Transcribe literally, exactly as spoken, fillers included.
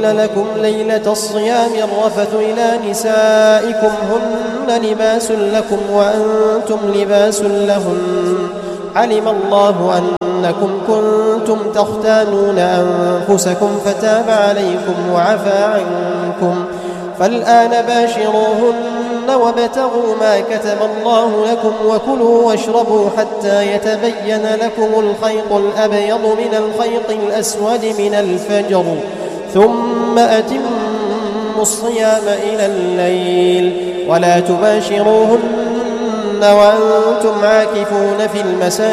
أحل لكم ليلة الصيام الرفث إلى نسائكم هن لباس لكم وأنتم لباس لهن علم الله أنكم كنتم تختانون أنفسكم فتاب عليكم وعفى عنكم فالآن باشروهن وابتغوا ما كتب الله لكم وكلوا واشربوا حتى يتبين لكم الخيط الأبيض من الخيط الأسود من الفجر ثم أتموا الصيام إلى الليل ولا تباشروهن وأنتم عاكفون في المساجد